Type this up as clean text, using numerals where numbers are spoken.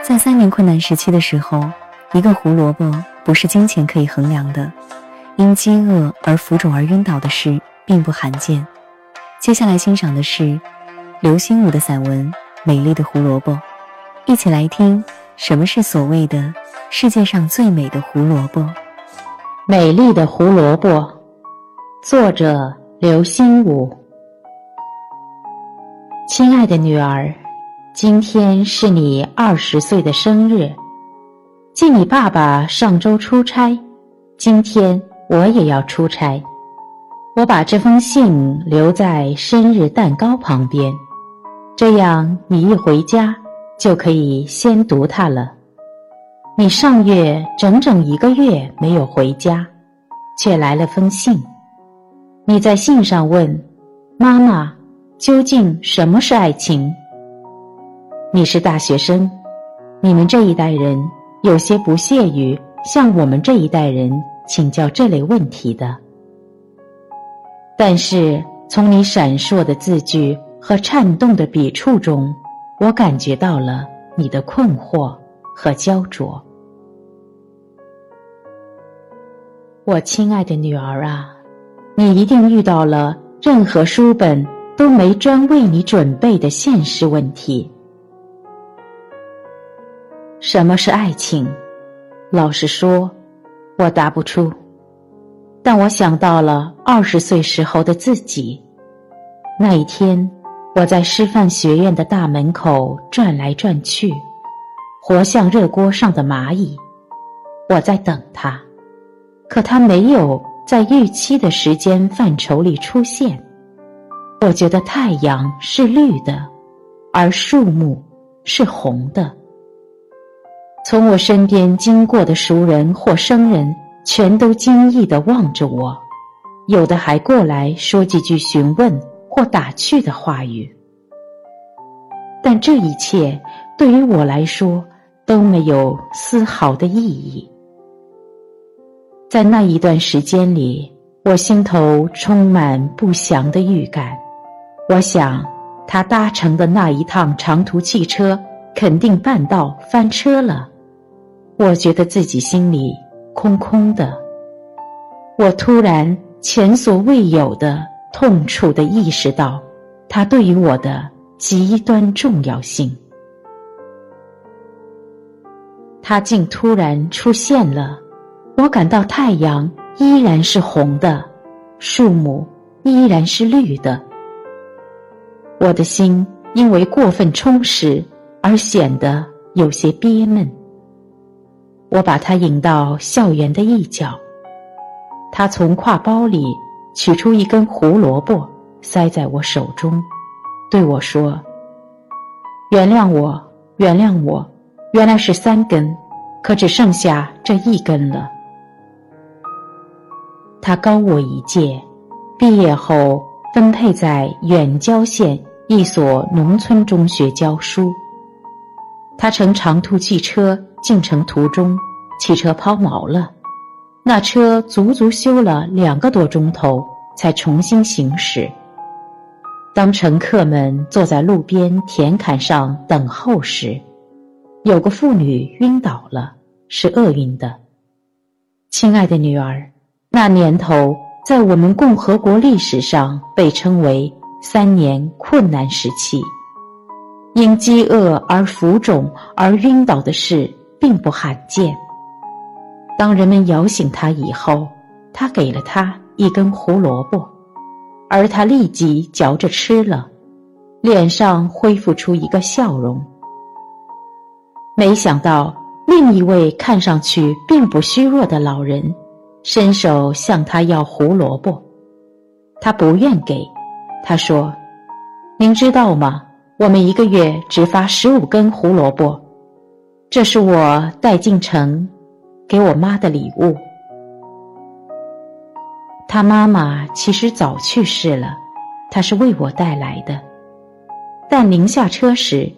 在3年困难时期的时候，一个胡萝卜不是金钱可以衡量的，因饥饿而浮肿而晕倒的事并不罕见。接下来欣赏的是刘心武的散文《美丽的胡萝卜》，一起来听什么是所谓的世界上最美的胡萝卜。 美丽的胡萝卜，作者刘心武。亲爱的女儿，今天是你20岁的生日。记你爸爸上周出差，今天我也要出差。我把这封信留在生日蛋糕旁边，这样你一回家就可以先读它了。你上月整整1个月没有回家，却来了封信。你在信上问妈妈，究竟什么是爱情？你是大学生，你们这一代人有些不屑于向我们这一代人请教这类问题的。但是从你闪烁的字句和颤动的笔触中，我感觉到了你的困惑和焦灼。我亲爱的女儿啊，你一定遇到了任何书本都没专为你准备的现实问题。什么是爱情？老实说，我答不出。但我想到了20岁时候的自己。那一天，我在师范学院的大门口转来转去，活像热锅上的蚂蚁。我在等他，可他没有在预期的时间范畴里出现。我觉得太阳是绿的，而树木是红的。从我身边经过的熟人或生人全都惊异地望着我，有的还过来说几句询问或打趣的话语。但这一切对于我来说都没有丝毫的意义。在那一段时间里，我心头充满不祥的预感。我想，他搭乘的那一趟长途汽车肯定半道翻车了。我觉得自己心里空空的。我突然前所未有的痛楚地意识到它对于我的极端重要性。它竟突然出现了，我感到太阳依然是红的，树木依然是绿的。我的心因为过分充实而显得有些憋闷。我把他引到校园的一角，他从挎包里取出一根胡萝卜塞在我手中，对我说：原谅我，原谅我，原来是3根，可只剩下这1根了。他高我1届，毕业后分配在远郊县一所农村中学教书。他乘长途汽车进城途中，汽车抛锚了，那车足足修了2个多钟头才重新行驶。当乘客们坐在路边田坎上等候时，有个妇女晕倒了，是厄运的。亲爱的女儿，那年头在我们共和国历史上被称为3年困难时期。因饥饿而浮肿而晕倒的事并不罕见。当人们摇醒他以后，他给了他1根胡萝卜，而他立即嚼着吃了，脸上恢复出一个笑容。没想到另一位看上去并不虚弱的老人伸手向他要胡萝卜，他不愿给。他说：您知道吗，我们1个月只发15根胡萝卜，这是我带进城给我妈的礼物。他妈妈其实早去世了，她是为我带来的。但临下车时，